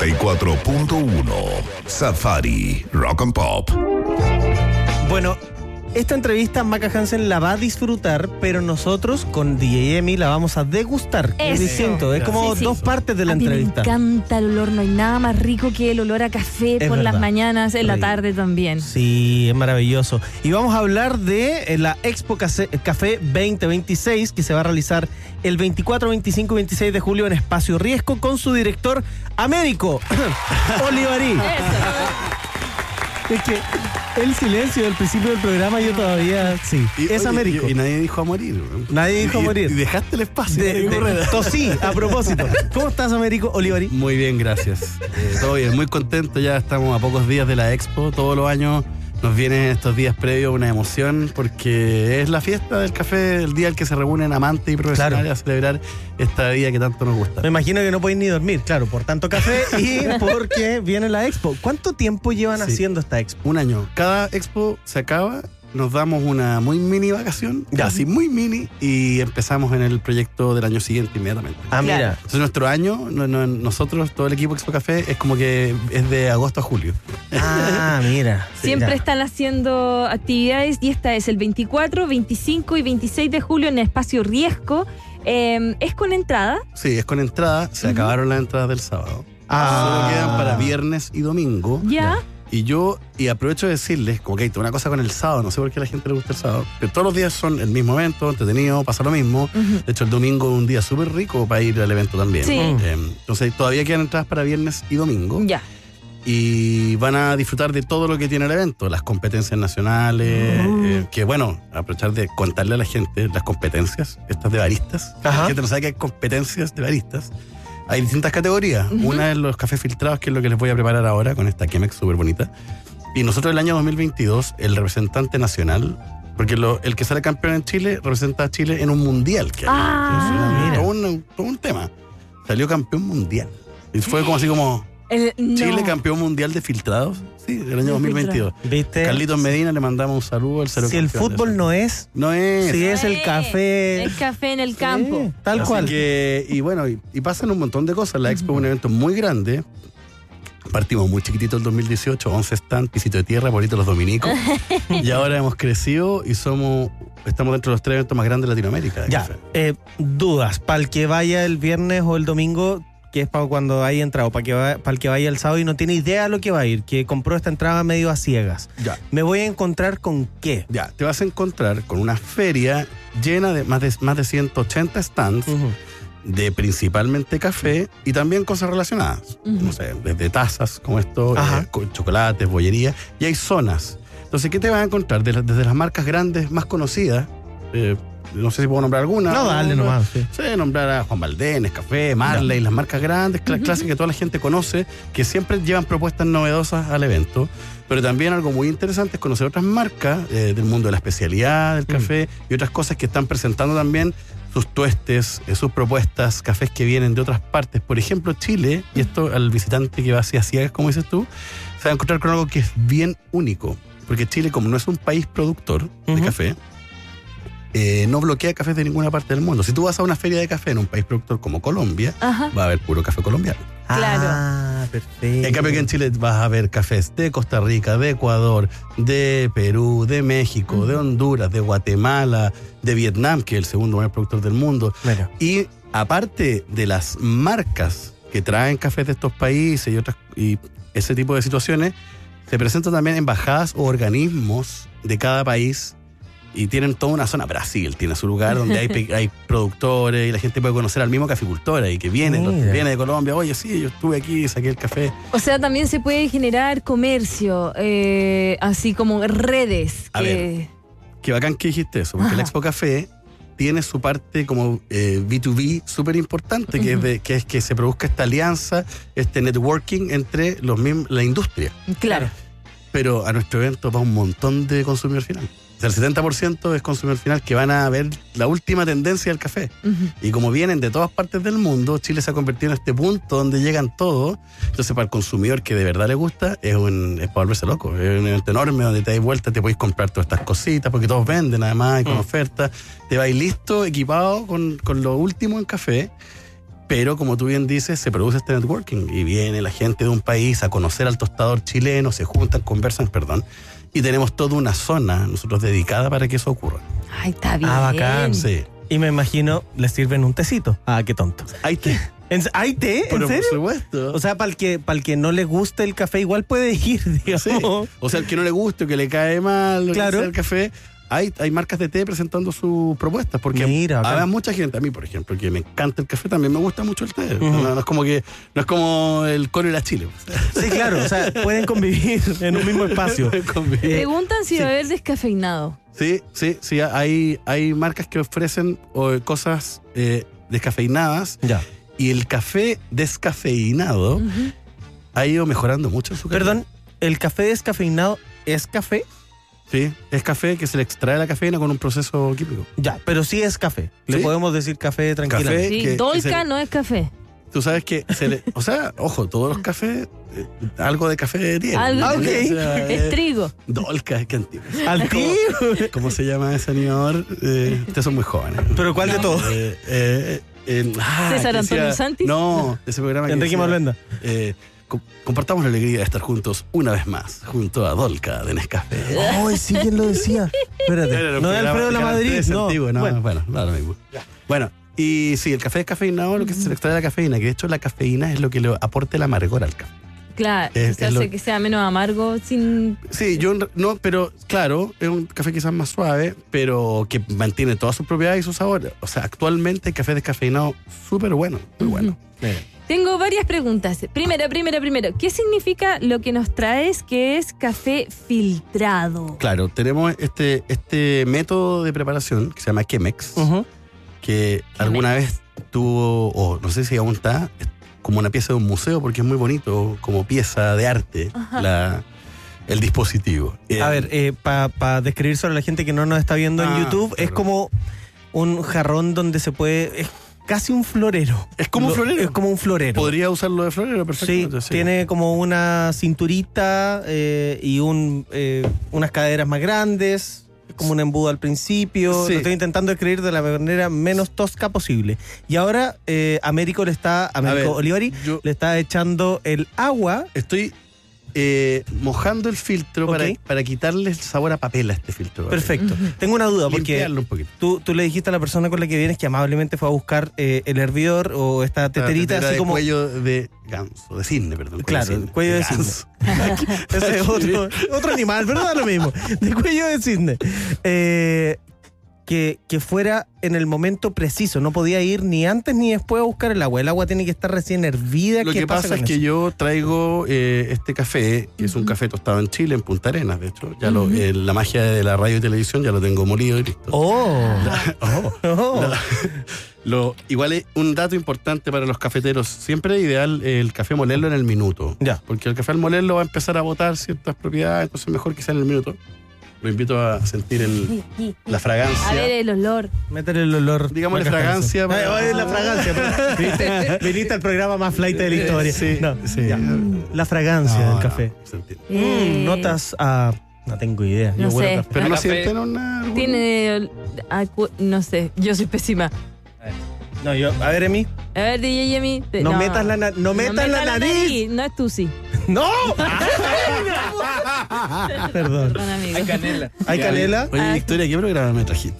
94.1 Safari Rock and Pop. Bueno, esta entrevista Maca Hansen la va a disfrutar, pero nosotros con DJ Emi la vamos a degustar. Es distinto, es como dos partes de la entrevista. Me encanta el olor, no hay nada más rico que el olor a café por las mañanas, en la tarde también. Sí, es maravilloso. Y vamos a hablar de la Expo Café 2026 que se va a realizar el 24, 25 y 26 de julio en Espacio Riesgo con su director Américo Olivarí. Es que el silencio del principio del programa yo todavía... Sí, es Américo. Y nadie dijo a morir. Nadie dijo a morir. Y dejaste el espacio. Tosí, a propósito. ¿Cómo estás, Américo Olivarí? Muy bien, gracias. Todo bien, muy contento. Ya estamos a pocos días de la Expo. Todos los años nos vienen estos días previos una emoción porque es la fiesta del café, el día al que se reúnen amantes y profesionales a celebrar esta vida que tanto nos gusta. Me imagino que no podéis ni dormir, claro, por tanto café y porque viene la Expo. ¿Cuánto tiempo llevan haciendo esta Expo? Un año. Cada Expo se acaba, nos damos una muy mini vacación, así muy mini, y empezamos en el proyecto del año siguiente inmediatamente. Ah, mira. Entonces nuestro año, nosotros, todo el equipo Expo Café, es como que es de agosto a julio. Ah, mira. Siempre están haciendo actividades y esta es el 24, 25 y 26 de julio en el Espacio Riesgo. ¿Es con entrada? Sí, es con entrada. Se acabaron las entradas del sábado. Solo quedan para viernes y domingo. ¿Ya? Y aprovecho de decirles, como que hay una cosa con el sábado, no sé por qué a la gente le gusta el sábado, pero todos los días son el mismo evento, entretenido, pasa lo mismo. De hecho, el domingo es un día súper rico para ir al evento también. Sí. Entonces, todavía quedan entradas para viernes y domingo. Ya. Y van a disfrutar de todo lo que tiene el evento, las competencias nacionales, que bueno, aprovechar de contarle a la gente las competencias, estas de baristas. La gente no sabe que hay competencias de baristas. Hay distintas categorías. Una es los cafés filtrados, que es lo que les voy a preparar ahora con esta Chemex súper bonita. Y nosotros el año 2022, el representante nacional, porque el que sale campeón en Chile representa a Chile en un mundial. Que todo un tema. Salió campeón mundial. Y fue como así como... Chile campeón mundial de filtrados. Sí, del año 2022. ¿Viste? Carlitos Medina, le mandamos un saludo al cero. Si el fútbol no es. Si es el café. El café en el campo. Tal cual. Y bueno, y pasan un montón de cosas. La Expo es un evento muy grande. Partimos muy chiquitito el 2018, 11 stand, pisito de tierra, bonito los dominicos. Y ahora hemos crecido y estamos dentro de los 3 eventos más grandes de Latinoamérica. Dudas, para el que vaya el viernes o el domingo, que es para cuando haya entrado, para el que vaya el sábado y no tiene idea de lo que va a ir, que compró esta entrada medio a ciegas. ¿Me voy a encontrar con qué? Te vas a encontrar con una feria llena de más de 180 stands, de principalmente café y también cosas relacionadas. No sé, desde tazas como esto, chocolates, bollería, y hay zonas. Entonces, ¿qué te vas a encontrar? Desde las marcas grandes más conocidas, no sé si puedo nombrar alguna. No, dale nomás. Sí, nombrar a Juan Valdés, Nescafé, Marley, las marcas grandes, clásicas que toda la gente conoce, que siempre llevan propuestas novedosas al evento. Pero también algo muy interesante es conocer otras marcas del mundo de la especialidad del café y otras cosas que están presentando también sus tuestes, sus propuestas, cafés que vienen de otras partes. Por ejemplo, Chile, y esto al visitante que va hacia ciegas, como dices tú, se va a encontrar con algo que es bien único. Porque Chile, como no es un país productor de café, no bloquea cafés de ninguna parte del mundo. Si tú vas a una feria de café en un país productor como Colombia, va a haber puro café colombiano. Claro. Perfecto. En cambio que en Chile vas a ver cafés de Costa Rica, de Ecuador, de Perú, de México, de Honduras, de Guatemala, de Vietnam, que es el segundo mayor productor del mundo. Mira. Y aparte de las marcas que traen cafés de estos países y ese tipo de situaciones, se presentan también embajadas o organismos de cada país. Y tienen toda una zona, Brasil tiene su lugar donde hay productores y la gente puede conocer al mismo caficultor y que viene de Colombia. Oye, sí, yo estuve aquí, saqué el café. O sea, también se puede generar comercio, así como redes. A ver, qué bacán que dijiste eso, porque el Expo Café tiene su parte como B2B súper importante, que es que se produzca esta alianza, este networking entre la industria. Claro. Pero a nuestro evento va un montón de consumidor final. O sea, el 70% es consumidor final que van a ver la última tendencia del café. Y como vienen de todas partes del mundo, Chile se ha convertido en este punto donde llegan todos. Entonces, para el consumidor que de verdad le gusta, es para volverse loco. Es un evento enorme donde te das vuelta, te podéis comprar todas estas cositas, porque todos venden además y con ofertas. Te vais listo, equipado con lo último en café. Pero como tú bien dices, se produce este networking y viene la gente de un país a conocer al tostador chileno, se juntan, conversan, y tenemos toda una zona nosotros dedicada para que eso ocurra. Ay, está bien. Ah, bacán. Sí. Y me imagino, les sirven un tecito. Ah, qué tonto. Hay té. ¿Hay té? ¿En Pero serio? por supuesto. O sea, para el que no le guste el café, igual puede ir, digamos. Sí. O sea, el que no le guste o que le cae mal lo Claro. que sea el café, hay marcas de té presentando sus propuestas. Porque Mira, bacán. habrá mucha gente, a mí por ejemplo, que me encanta el café, también me gusta mucho el té. Ujú. No es como el coro y la chile. Sí, claro. O sea, pueden convivir en un mismo espacio. Preguntan si sí. va a haber descafeinado. Sí, hay marcas que ofrecen cosas descafeinadas, Ya. y el café descafeinado Ujú. ha ido mejorando mucho en su calidad. Perdón, ¿el café descafeinado es café? Sí, es café que se le extrae la cafeína con un proceso químico. Ya, pero sí es café. Le Sí. podemos decir café tranquilamente. Café. Sí, que Dolca se- no es café. Tú sabes que o sea, ojo, todos los cafés, algo de café tienen. Algo Ah, ok. O sea, es trigo. Dolca, qué antiguo. Antiguo. ¿Cómo se llama ese animador? Ustedes son muy jóvenes. ¿Pero cuál de todos? César que Antonio decía- Santis. No, de ese programa que Enrique decía, Malvenda. compartamos la alegría de estar juntos una vez más, junto a Dolca de Nescafé. Ay, sí, ¿quién lo decía? Espérate. Era un No es programa Alfredo de La Canal Madrid. 13 No. antiguo, no, Bueno, bueno, da lo mismo. Bueno, y sí, el café descafeinado, lo que se le extrae la cafeína, que de hecho la cafeína es lo que le aporta el amargor al café. Claro, Es- se es lo- hace que sea menos amargo sin... Sí, no, pero claro, es un café quizás más suave, pero que mantiene todas sus propiedades y sus sabores. O sea, actualmente el café descafeinado súper bueno, muy bueno. Tengo varias preguntas. Primero, ¿qué significa lo que nos traes que es café filtrado? Claro, tenemos este método de preparación que se llama Chemex, Ujú. que alguna vez tuvo, o no sé si aún está, es como una pieza de un museo porque es muy bonito, como pieza de arte, Ajá. el dispositivo. A ver, para describir sobre la gente que no nos está viendo en YouTube, es claro. como un jarrón donde se puede... Es casi un florero. Es como un florero. Es como un florero. Podría usarlo de florero Sí, perfectamente. Sí, tiene como una cinturita y unas caderas más grandes, como un embudo al principio. Sí. Lo estoy intentando describir de la manera menos tosca posible. Y ahora Américo Olivari yo le está echando el agua. estoy mojando el filtro Ok. para quitarle el sabor a papel a este filtro. Perfecto. Tengo una duda porque Limpiarlo un poquito. tú le dijiste a la persona con la que vienes que amablemente fue a buscar el hervidor o esta teterita, La tetera así de como... cuello de ganso, de cisne, perdón. Claro, el cuello de cisne. ganso. Ese es otro animal, pero da lo mismo. De cuello de cisne. Que fuera en el momento preciso. No podía ir ni antes ni después a buscar el agua. El agua tiene que estar recién hervida. Lo ¿Qué que pasa es con que eso? yo traigo este café, que es un café tostado en Chile, en Punta Arenas, de hecho. Ya la magia de la radio y televisión ya lo tengo molido y listo. ¡Oh! Oh. Igual es un dato importante para los cafeteros. Siempre es ideal el café molerlo en el minuto. Ya. Porque el café al molerlo va a empezar a botar ciertas propiedades, entonces mejor que sea en el minuto. Lo invito a sentir la fragancia. A ver el olor. Métele el olor. Digámosle Para fragancia, Ay, para- ay, la fragancia. pero viniste al programa más flight de la historia. Sí, No, sí. ya. La fragancia No, del café. no, se entiende. Notas a... No tengo idea. No Yo huelo sé. café. Pero no Café. sienten una... Tiene... no sé, yo soy pésima. No, yo... A ver, Emi. A ver, DJ Yemi. No metas la nariz. No metas la nariz. No es Tusi. ¡No! Perdón. Perdón, amigo. Hay canela. ¿Hay canela? Oye, Victoria, ¿qué programa me trajiste?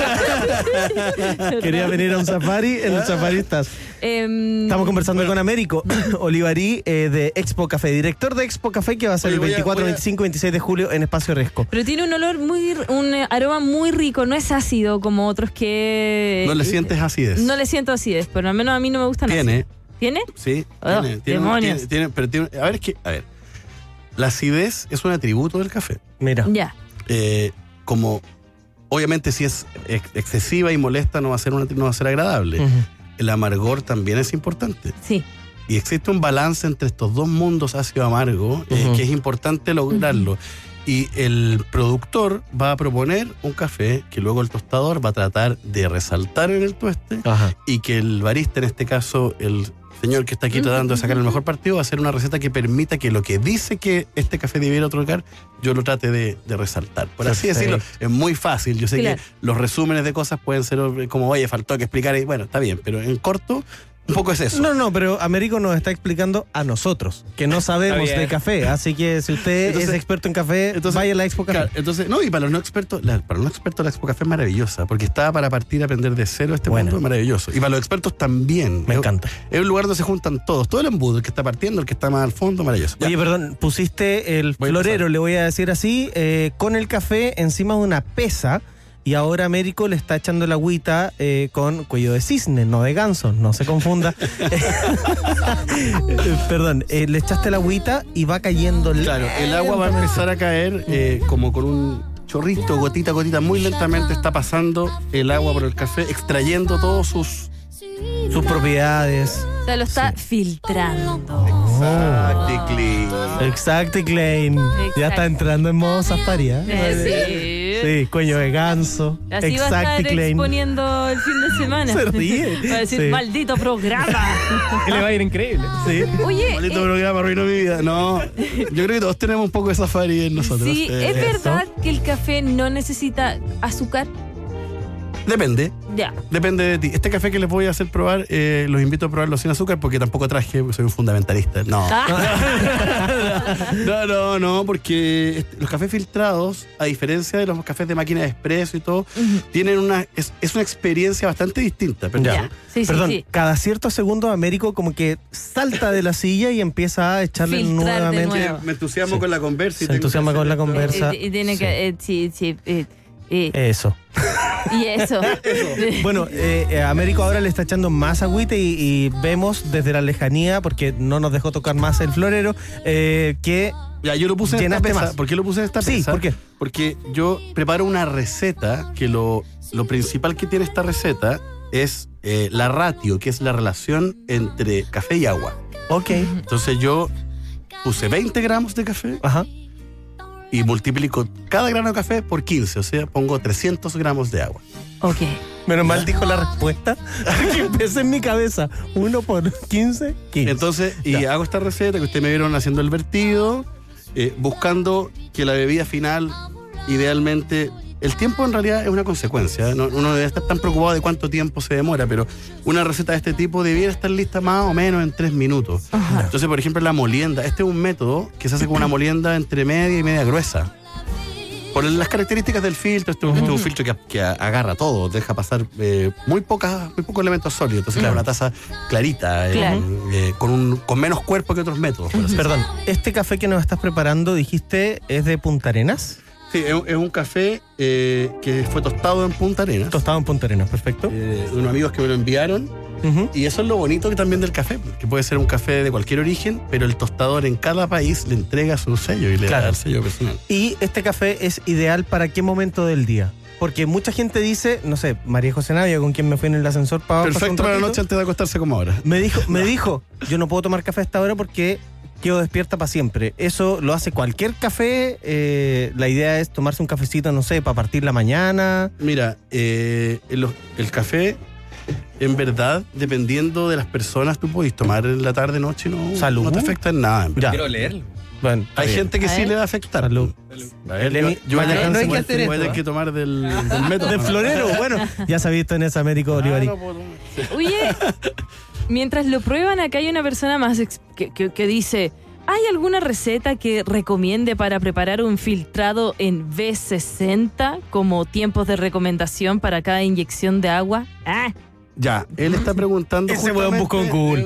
Quería venir a un safari. En el safari estás. Estamos conversando con Américo Olivari de Expo Café, director de Expo Café, que va a ser Oye, el voy a- 24, voy a- 25 y 26 de julio en Espacio Riesco. Pero tiene un olor un aroma muy rico, no es ácido como otros que... No le sientes acidez. No le siento acidez, pero al menos a mí no me gustan Tiene, así. ¿Tiene? sí. Oh, tiene, demonios. pero tiene... A ver, la acidez es un atributo del café. Mira. Ya. Como, obviamente, si es excesiva y molesta, no va a ser agradable. Ujú. El amargor también es importante. Sí. Y existe un balance entre estos dos mundos ácido-amargo Ujú. que es importante lograrlo. Y el productor va a proponer un café que luego el tostador va a tratar de resaltar en el tueste Ajá. y que el barista, en este caso el señor que está aquí tratando de sacar el mejor partido, va a hacer una receta que permita que lo que dice que este café debiera otorgar, yo lo trate de resaltar. Por así Perfecto. decirlo, es muy fácil. Yo sé Claro. que los resúmenes de cosas pueden ser como, oye, faltó que explicar, y bueno, está bien, pero en corto Un poco es eso. No, pero Américo nos está explicando a nosotros, que no sabemos de café. Así que si usted es experto en café, vaya a la Expo Café. Claro, entonces, no, y para los no expertos, la Expo Café es maravillosa, porque está para partir a aprender de cero este mundo, es maravilloso. Y para los expertos también. Me encanta. Es un lugar donde se juntan todos, todo el embudo, el que está partiendo, el que está más al fondo, maravilloso. Oye, perdón, pusiste el florero, le voy a decir así, con el café encima de una pesa. Y ahora Américo le está echando la agüita con cuello de cisne, no de ganso, no se confunda. Perdón, le echaste la agüita y va cayendo. Claro, el agua va a empezar a caer como con un chorrito, gotita, muy lentamente está pasando el agua por el café, extrayendo todos sus propiedades. O sea, lo está filtrando. Exacto, Klein. Ya está entrando en modo safari, Sí, cuello de ganso. Así va a estar exponiendo el fin de semana. Se ríe. Va a decir, maldito programa. Le va a ir increíble. Sí. Oye, maldito programa, arruinó mi vida. No, yo creo que todos tenemos un poco de safari en nosotros. Sí, ¿es verdad que el café no necesita azúcar? Depende. Ya. Depende de ti. Este café que les voy a hacer probar, los invito a probarlo sin azúcar porque tampoco traje, porque soy un fundamentalista. No. No, porque los cafés filtrados, a diferencia de los cafés de máquina de expreso y todo, tienen es una experiencia bastante distinta. Perdón, Sí. Cada ciertos segundos Américo como que salta de la silla y empieza a echarle Filtrar nuevamente. de nuevo. Me entusiasmo con la conversa. Se entusiasma con la conversa. Y tiene que... Eso. Y eso. Bueno, Américo ahora le está echando más agüita y vemos desde la lejanía, porque no nos dejó tocar más el florero, que ya, yo lo puse en esta pesa. ¿Por qué lo puse en esta pesa? Sí, ¿por qué? Porque yo preparo una receta que lo principal que tiene esta receta es la ratio, que es la relación entre café y agua. Ok. Entonces yo puse 20 gramos de café. Ajá. Y multiplico cada grano de café por 15, o sea, pongo 300 gramos de agua. Ok. Menos mal dijo la respuesta, que empecé en mi cabeza. 1 por 15, 15. Entonces, y hago esta receta que ustedes me vieron haciendo el vertido, buscando que la bebida final, idealmente... El tiempo en realidad es una consecuencia, ¿eh? Uno debe estar tan preocupado de cuánto tiempo se demora, pero una receta de este tipo debiera estar lista más o menos en 3 minutos. Ajá. Entonces, por ejemplo, la molienda. Este es un método que se hace con una molienda entre media y media gruesa. Por las características del filtro, este es un filtro que agarra todo, deja pasar muy pocos elementos sólidos. Entonces, una taza clarita, con menos cuerpo que otros métodos. Por así Perdón, este café que nos estás preparando, dijiste, ¿es de Punta Arenas? Sí, es un café que fue tostado en Punta Arenas. Tostado en Punta Arenas, perfecto. Unos amigos que me lo enviaron. Y eso es lo bonito que también del café, que puede ser un café de cualquier origen, pero el tostador en cada país le entrega su sello y le da el sello personal. ¿Y este café es ideal para qué momento del día? Porque mucha gente dice, no sé, María José Navia, con quien me fui en el ascensor para perfecto para la noche antes de acostarse como ahora. Me dijo, yo no puedo tomar café a esta hora porque quedo despierta para siempre. Eso lo hace cualquier café. La idea es tomarse un cafecito, no sé, para partir la mañana. Mira, el café, en verdad, dependiendo de las personas, tú podés tomar en la tarde, noche, no te afecta en nada. Quiero leerlo. Bueno, hay gente que sí le va a afectar. Salud. A ver, yo no hay que hacer voy a tener que tomar del método. Del florero. Bueno, ya se ha visto en esa Américo Olivari. Oye, mientras lo prueban, acá hay una persona más que dice: ¿hay alguna receta que recomiende para preparar un filtrado en V60 como tiempos de recomendación para cada inyección de agua? Ya, él está preguntando. Ese weón buscó en Google.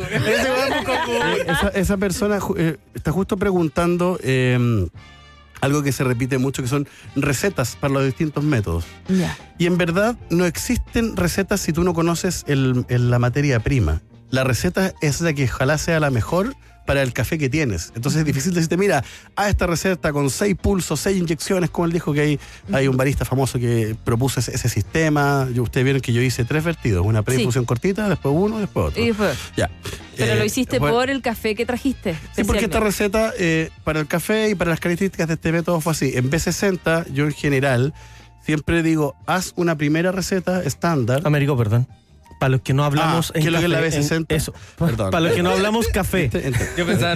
Esa persona está justo preguntando algo que se repite mucho, que son recetas para los distintos métodos. Ya. Y en verdad no existen recetas si tú no conoces la materia prima. La receta es la que ojalá sea la mejor para el café que tienes. Entonces es difícil decirte, mira, esta receta con 6 pulsos, 6 inyecciones, como él dijo que hay un barista famoso que propuso ese sistema. Ustedes vieron que yo hice 3 vertidos, una preinfusión cortita, después uno, después otro. Y después. Ya. Pero lo hiciste por el café que trajiste. Sí, porque esta receta para el café y para las características de este método fue así. En V60, yo en general siempre digo, haz una primera receta estándar. Américo, perdón. Para los que no hablamos ¿qué es lo que es la V60? Eso. Perdón. Para los que no hablamos café. Yo pensaba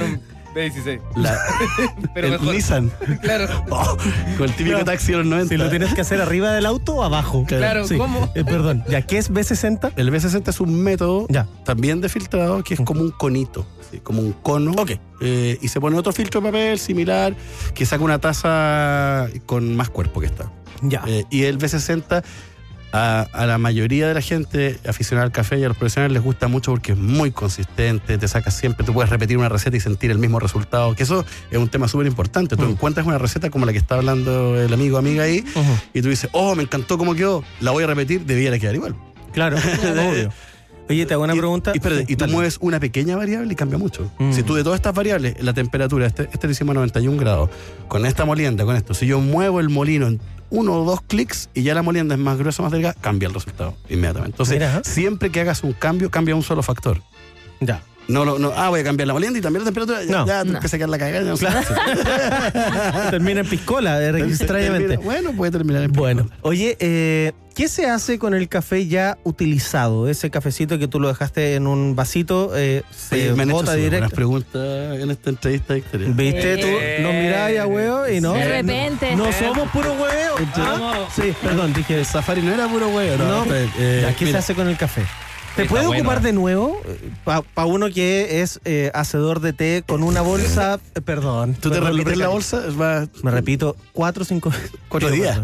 B16. Pero el mejor. Nissan. Claro. Oh, con el típico taxi de los 90. Si lo tienes que hacer arriba del auto o abajo. Claro, ¿cómo? Perdón, ¿ya qué es B60? El B60 es un método Ya. también de filtrado que es como un conito, ¿sí? Como un cono. Ok. Y se pone otro filtro de papel similar que saca una taza con más cuerpo que esta. Ya. Y el B60 a la mayoría de la gente aficionada al café y a los profesionales les gusta mucho porque es muy consistente, te saca siempre, tú puedes repetir una receta y sentir el mismo resultado, que eso es un tema súper importante. Tú encuentras una receta como la que está hablando el amiga ahí y tú dices, oh, me encantó cómo quedó, la voy a repetir, debiera quedar igual. Claro, obvio. Oye, te hago una pregunta. Y tú Dale. mueves una pequeña variable y cambia mucho. Mm. Si tú de todas estas variables, la temperatura, este lo hicimos a 91 grados, con esta molienda, con esto, si yo muevo el molino en 1 o 2 clics y ya la molienda es más gruesa, más delgada, cambia el resultado inmediatamente. Entonces, Mira. siempre que hagas un cambio, cambia un solo factor. Ya. No, voy a cambiar la molienda y también la temperatura. No. Ya te empieza a quedar la cagada. No sé. Termina en piscola, extrañamente. Bueno, puede terminar en Bueno, piscola. oye, ¿qué se hace con el café ya utilizado? Ese cafecito que tú lo dejaste en un vasito, se Oye, me han hecho bota súper buenas directo. preguntas en esta entrevista, Victoria. ¿Viste tú? Nos mirás ya, huevo, y no. De repente. No somos puro huevo. Sí, perdón, dije El safari no era puro huevo, No, ¿no? ya, ¿qué se hace con el café? ¿Te Está puede bueno. ocupar de nuevo? Para uno que es hacedor de té con una bolsa, perdón. ¿Tú te perdón, repites la Ricardo. bolsa? Me repito, 4 o 5 4 días.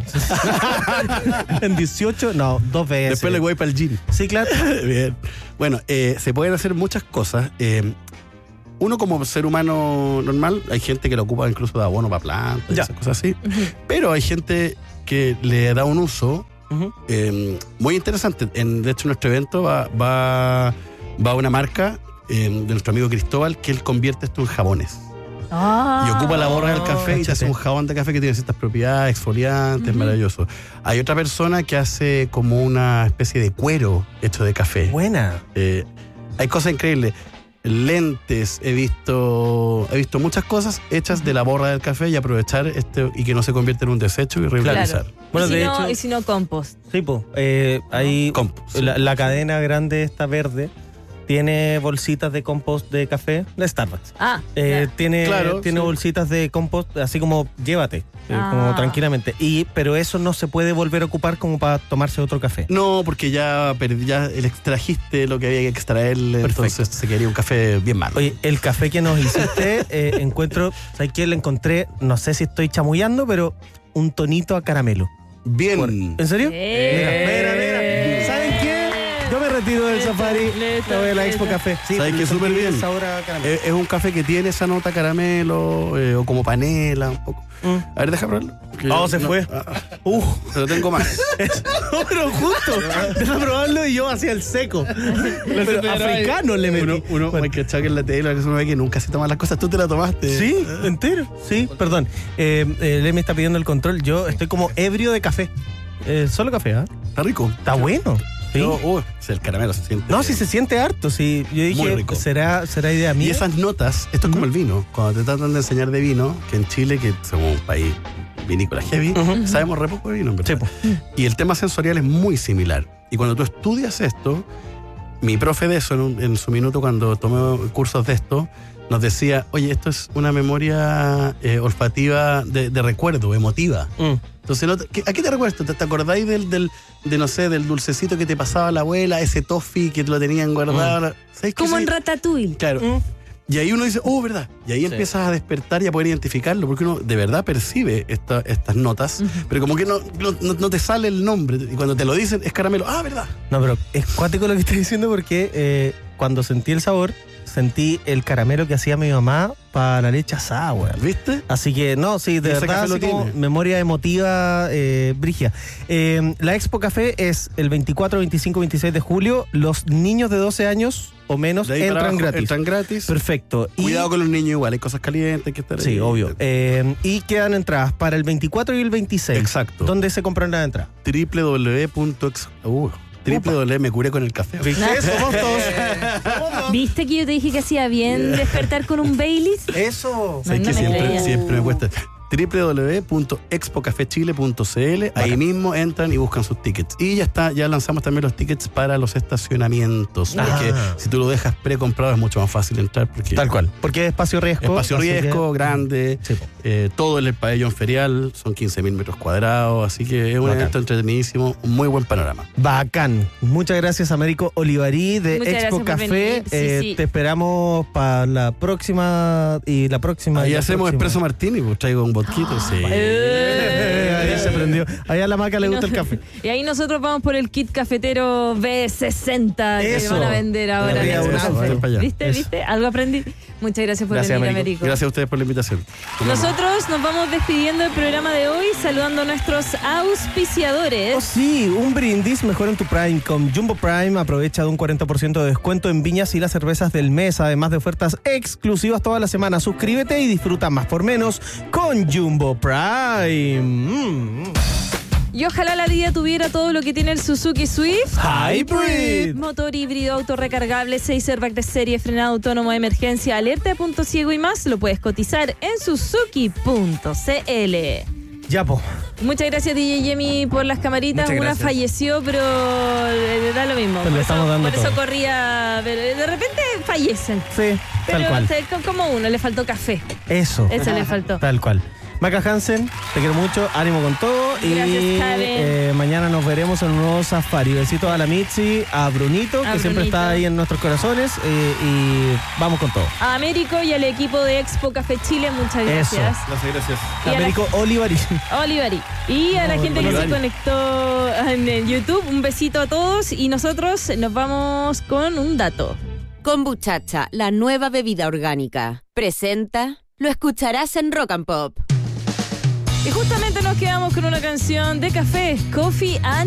En 18, no, 2 veces. Después le voy para el gym. Sí, claro. Bien. Bueno, se pueden hacer muchas cosas. Uno como ser humano normal, hay gente que lo ocupa incluso de abono para plantas y Ya. esas cosas así. Pero hay gente que le da un uso Ujú. muy interesante. De hecho, en nuestro evento va una marca de nuestro amigo Cristóbal que él convierte esto en jabones. Ah. Y ocupa la borra del café y te hace cáchate. un jabón de café que tiene ciertas propiedades exfoliantes, maravilloso. Hay otra persona que hace como una especie de cuero hecho de café. Buena. Hay cosas increíbles. Lentes, he visto muchas cosas hechas de la borra del café y aprovechar y que no se convierta en un desecho y reutilizar. Claro. Bueno, y, si de no, hecho- y si no, compost. Sí, pues. Hay Compost. la cadena grande esta verde tiene bolsitas de compost de café de Starbucks. Ah, Tiene Claro, sí. bolsitas de compost así como llévate, como tranquilamente. Pero eso no se puede volver a ocupar como para tomarse otro café. No, porque ya le extrajiste lo que había que extraerle, entonces se quedaría un café bien malo. Oye, el café que nos hiciste, encuentro, ¿sabes qué? Le encontré, no sé si estoy chamullando, pero un tonito a caramelo. Bien. ¿En serio? Eh. Mira. ¿Saben qué? Yo me retiro del safari, me voy a la Expo Café. Sí, ¿Sabes qué? Súper bien. Sabor a caramelo. Es un café que tiene esa nota caramelo o como panela un poco. A ver, deja probarlo. Oh, se fue. Pero tengo más. No, pero justo. Deja probarlo y yo hacia el seco. Pero africano le metí. Uno Bueno. hay que echar que en la tele, uno ve que nunca se toman las cosas. Tú te la tomaste. Sí, entero. Sí, perdón. Le me está pidiendo el control. Yo estoy como ebrio de café. Solo café, ¿ah? Está rico. Está bueno. Sí. El caramelo se siente. No, si se siente harto. Sí. Yo Muy dije, rico. ¿será idea mía? Y esas notas, esto es como el vino. Cuando te tratan de enseñar de vino, que en Chile, que somos un país vinícola heavy, sabemos re poco de vino, en verdad. Sí, po. Y el tema sensorial es muy similar. Y cuando tú estudias esto, mi profe de eso, en su minuto, cuando tomé cursos de esto, nos decía, oye, esto es una memoria olfativa de recuerdo, emotiva. Entonces, ¿a qué te recuerdas? ¿Te acordáis no sé, del dulcecito que te pasaba la abuela, ese toffee que te lo tenían guardado? ¿Sabes qué? Como Sí. en Ratatouille. Claro. Y ahí uno dice, verdad. Y ahí empiezas a despertar y a poder identificarlo, porque uno de verdad percibe estas notas, pero como que no te sale el nombre. Y cuando te lo dicen, es caramelo. ¿Verdad? No, pero es cuático lo que estás diciendo porque cuando sentí el sabor, sentí el caramelo que hacía mi mamá para la leche asada, weón. ¿Viste? Así que, no, sí, de Y ese verdad, café lo así como tiene. memoria emotiva brígida. La Expo Café es el 24, 25, 26 de julio. Los niños de 12 años o menos De ahí para entran abajo, gratis. Entran gratis. Perfecto. Cuidado con los niños igual, hay cosas calientes que estar ahí. Sí, obvio. Y quedan entradas para el 24 y el 26. Exacto. ¿Dónde se compran las entradas? www. Me curé con el café. Somos todos. ¿Viste que yo te dije que hacía bien despertar con un Baileys? Eso. ¿Sabes No que me siempre, creía. siempre me cuesta? www.expocafechile.cl. Ahí mismo entran y buscan sus tickets. Y ya lanzamos también los tickets para los estacionamientos. Porque si tú lo dejas precomprado es mucho más fácil entrar. Porque Tal cual. Porque es espacio riesgo. Espacio así riesgo, que- grande, Sí, po. todo en el pabellón ferial, son 15.000 metros cuadrados, así que es un Bacán. evento entretenidísimo, un muy buen panorama. Bacán. Muchas gracias, Américo Olivarí de Muchas Expo gracias por Café. venir. Sí. Te esperamos para la próxima y la próxima. Ahí y la hacemos próxima. espresso martini, pues traigo un vodquito. Sí. Ahí se prendió. Ahí a la Maca le gusta el café. Y ahí nosotros vamos por el kit cafetero B60 que Eso. van a vender ahora en Arriba, Expo un Café. alfa. Para allá. ¿Viste? Eso. ¿Viste? Algo aprendí. Muchas gracias por Gracias, venir, Américo. Américo. Gracias a ustedes por la invitación. Nosotros nos vamos despidiendo del programa de hoy, saludando a nuestros auspiciadores. Oh, sí, un brindis mejor en tu Prime. Con Jumbo Prime aprovecha de un 40% de descuento en viñas y las cervezas del mes, además de ofertas exclusivas toda la semana. Suscríbete y disfruta más por menos con Jumbo Prime. Y ojalá la vida tuviera todo lo que tiene el Suzuki Swift. Hybrid. Motor híbrido, auto recargable, 6 airbags de serie, frenado autónomo de emergencia, alerta de punto ciego y más. Lo puedes cotizar en suzuki.cl. Ya, po. Muchas gracias, DJ Yemi, por las camaritas. Muchas Una gracias. falleció, pero da lo mismo. Pero le estamos dando por eso todo. corría. Pero de repente fallecen. Sí, Pero tal cual. como uno, le faltó café. Eso. Eso le faltó. Tal cual. Maca Hansen, te quiero mucho, ánimo con todo. Gracias, y Karen. mañana nos veremos en un nuevo safari. Besitos a la Mitzi, a Brunito, que siempre Brunito. está ahí en nuestros corazones. Y vamos con todo. A Américo y al equipo de Expo Café Chile, muchas Eso. gracias. Gracias. Y a la- Américo Olivarí. Olivari. Y a la gente que se Olivari. conectó en YouTube, un besito a todos. Y nosotros nos vamos con un dato. Kombuchacha, la nueva bebida orgánica. Presenta, lo escucharás en Rock and Pop. Y justamente nos quedamos con una canción de café, Coffee and